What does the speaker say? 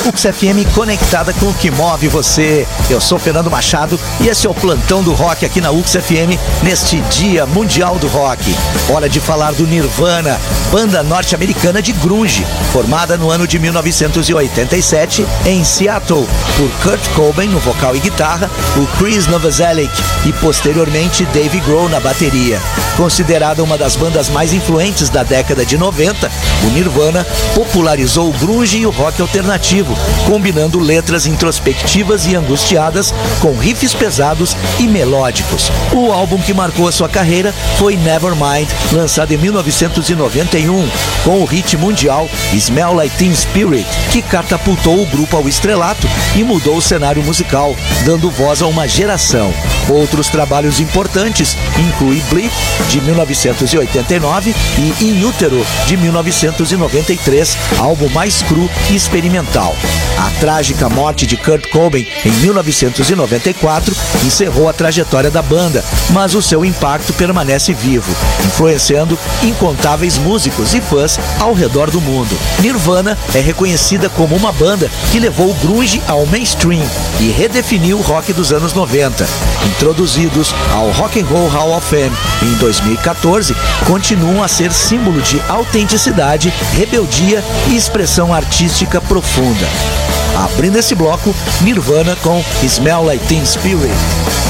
UX FM conectada com o que move você. Eu sou Fernando Machado e esse é o Plantão do Rock aqui na UX FM neste Dia Mundial do Rock. Hora de falar do Nirvana, banda norte-americana de grunge, formada no ano de 1987 em Seattle por Kurt Cobain no vocal e guitarra, o Chris Novoselic e posteriormente Dave Grohl na bateria. Considerada uma das bandas mais influentes da década de 90, o Nirvana popularizou o grunge e o rock alternativo, combinando letras introspectivas e angustiadas com riffs pesados e melódicos. O álbum que marcou a sua carreira foi Nevermind, lançado em 1991, com o hit mundial Smell Like Teen Spirit, que catapultou o grupo ao estrelato e mudou o cenário musical, dando voz a uma geração. Outros trabalhos importantes incluem Bleed, de 1989, e In Utero, de 1993, álbum mais cru e experimental. A trágica morte de Kurt Cobain em 1994 encerrou a trajetória da banda, mas o seu impacto permanece vivo, influenciando incontáveis músicos e fãs ao redor do mundo. Nirvana é reconhecida como uma banda que levou o grunge ao mainstream e redefiniu o rock dos anos 90. Introduzidos ao Rock and Roll Hall of Fame em 2014, continuam a ser símbolo de autenticidade, rebeldia e expressão artística profunda. Abrindo esse bloco, Nirvana com Smell Like Teen Spirit.